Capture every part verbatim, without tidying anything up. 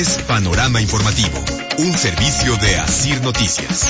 Es Panorama Informativo, un servicio de Asir Noticias.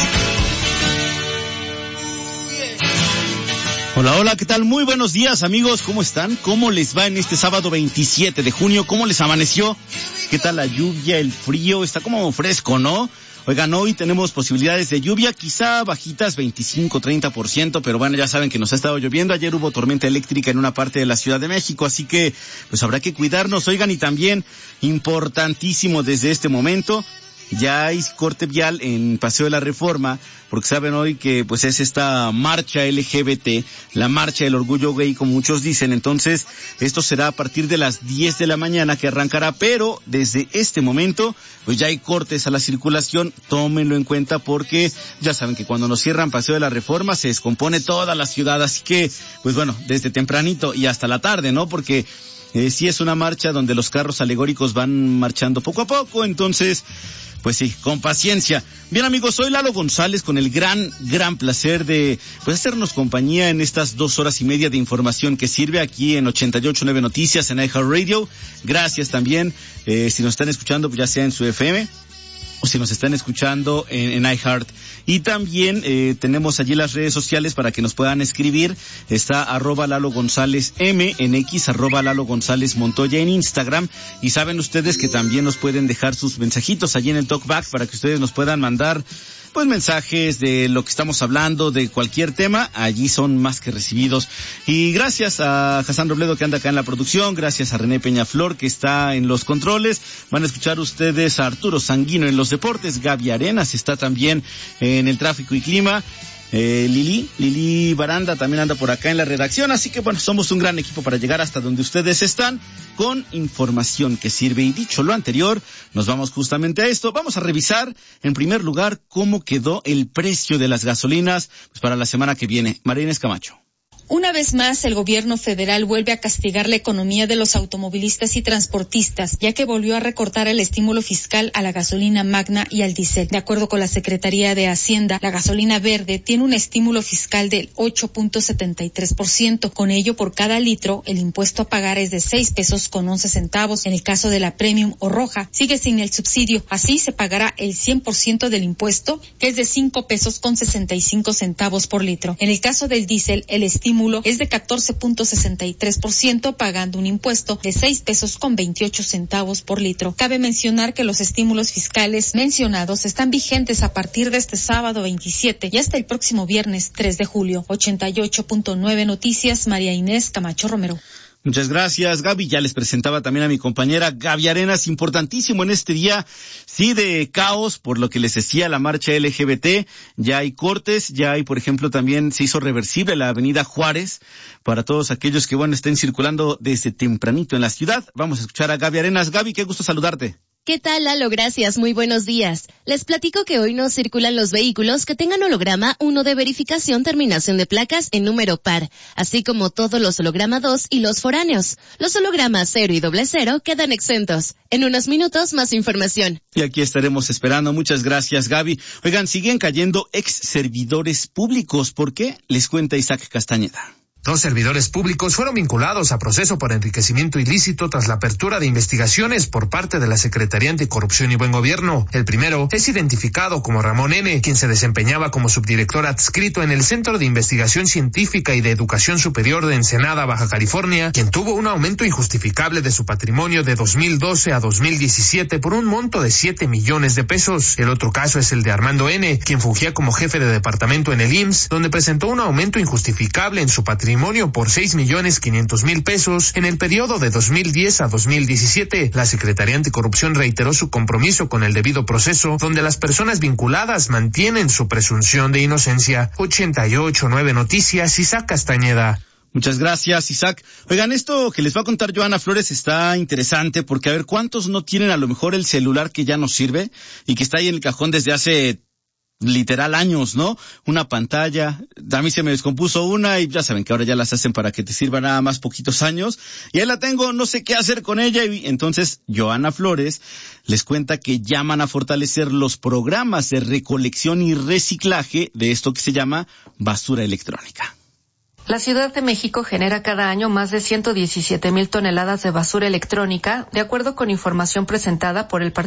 Hola, hola, ¿qué tal? Muy buenos días, amigos, ¿cómo están? ¿Cómo les va en este sábado veintisiete de junio? ¿Cómo les amaneció? ¿Qué tal la lluvia, el frío? Está como fresco, ¿no? Oigan, hoy tenemos posibilidades de lluvia, quizá bajitas, veinticinco, treinta por ciento, pero bueno, ya saben que nos ha estado lloviendo. Ayer hubo tormenta eléctrica en una parte de la Ciudad de México, así que pues habrá que cuidarnos. Oigan, y también, importantísimo desde este momento, ya hay corte vial en Paseo de la Reforma, porque saben hoy que pues es esta marcha L G B T, la marcha del orgullo gay, como muchos dicen. Entonces, esto será a partir de las diez de la mañana que arrancará, pero desde este momento pues ya hay cortes a la circulación. Tómenlo en cuenta porque ya saben que cuando nos cierran Paseo de la Reforma se descompone toda la ciudad, así que pues bueno, desde tempranito y hasta la tarde, ¿no? Porque eh, sí es una marcha donde los carros alegóricos van marchando poco a poco, entonces pues sí, con paciencia. Bien, amigos, soy Lalo González con el gran, gran placer de pues hacernos compañía en estas dos horas y media de información que sirve aquí en ochenta y ocho punto nueve Noticias en iHeartRadio. Gracias también, eh, si nos están escuchando, pues ya sea en su F M o si nos están escuchando en, en iHeart. Y también eh, tenemos allí las redes sociales para que nos puedan escribir. Está arroba Lalo González M en X, arroba Lalo González Montoya en Instagram. Y saben ustedes que también nos pueden dejar sus mensajitos allí en el Talkback para que ustedes nos puedan mandar pues mensajes de lo que estamos hablando, de cualquier tema. Allí son más que recibidos. Y gracias a Hassan Robledo, que anda acá en la producción, gracias a René Peñaflor, que está en los controles. Van a escuchar ustedes a Arturo Sanguino en los deportes. Gaby Arenas está también en el tráfico y clima. Eh, Lili, Lili Baranda también anda por acá en la redacción, así que bueno, somos un gran equipo para llegar hasta donde ustedes están con información que sirve. Y dicho lo anterior, nos vamos justamente a esto. Vamos a revisar en primer lugar cómo quedó el precio de las gasolinas pues, para la semana que viene. María Inés Camacho. Una vez más, el gobierno federal vuelve a castigar la economía de los automovilistas y transportistas, ya que volvió a recortar el estímulo fiscal a la gasolina magna y al diésel. De acuerdo con la Secretaría de Hacienda, la gasolina verde tiene un estímulo fiscal del ocho punto setenta y tres por ciento. Con ello, por cada litro, el impuesto a pagar es de seis pesos con once centavos. En el caso de la Premium o Roja, sigue sin el subsidio. Así se pagará el cien por ciento del impuesto, que es de cinco pesos con sesenta y cinco centavos por litro. En el caso del diésel, el estímulo es de catorce punto sesenta y tres por ciento, pagando un impuesto de seis pesos con veintiocho centavos por litro. Cabe mencionar que los estímulos fiscales mencionados están vigentes a partir de este sábado veintisiete y hasta el próximo viernes tres de julio. ochenta y ocho punto nueve Noticias, María Inés Camacho Romero. Muchas gracias, Gaby. Ya les presentaba también a mi compañera Gaby Arenas, importantísimo en este día, sí, de caos, por lo que les decía la marcha L G B T. Ya hay cortes, ya hay, por ejemplo, también se hizo reversible la avenida Juárez para todos aquellos que, bueno, estén circulando desde tempranito en la ciudad. Vamos a escuchar a Gaby Arenas. Gaby, qué gusto saludarte. ¿Qué tal, Lalo? Gracias, muy buenos días. Les platico que hoy no circulan los vehículos que tengan holograma uno de verificación terminación de placas en número par, así como todos los holograma dos y los foráneos. Los hologramas cero y doble cero quedan exentos. En unos minutos, más información. Y aquí estaremos esperando. Muchas gracias, Gaby. Oigan, siguen cayendo ex servidores públicos. ¿Por qué? Les cuenta Isaac Castañeda. Dos servidores públicos fueron vinculados a proceso por enriquecimiento ilícito tras la apertura de investigaciones por parte de la Secretaría Anticorrupción y Buen Gobierno. El primero es identificado como Ramón N., quien se desempeñaba como subdirector adscrito en el Centro de Investigación Científica y de Educación Superior de Ensenada, Baja California, quien tuvo un aumento injustificable de su patrimonio de dos mil doce a dos mil diecisiete por un monto de siete millones de pesos. El otro caso es el de Armando N., quien fungía como jefe de departamento en el I M S S, donde presentó un aumento injustificable en su patrimonio por seis millones quinientos mil pesos en el periodo de dos mil diez a dos mil diecisiete. La Secretaría Anticorrupción reiteró su compromiso con el debido proceso, donde las personas vinculadas mantienen su presunción de inocencia. ochenta y ocho punto nueve Noticias, Isaac Castañeda. Muchas gracias, Isaac. Oigan, esto que les va a contar Joana Flores está interesante porque a ver cuántos no tienen a lo mejor el celular que ya no sirve y que está ahí en el cajón desde hace literal años, ¿no? Una pantalla, a mí se me descompuso una y ya saben que ahora ya las hacen para que te sirva nada más poquitos años y ahí la tengo, no sé qué hacer con ella y entonces Joana Flores les cuenta que llaman a fortalecer los programas de recolección y reciclaje de esto que se llama basura electrónica. La Ciudad de México genera cada año más de ciento diecisiete mil toneladas de basura electrónica, de acuerdo con información presentada por el Partido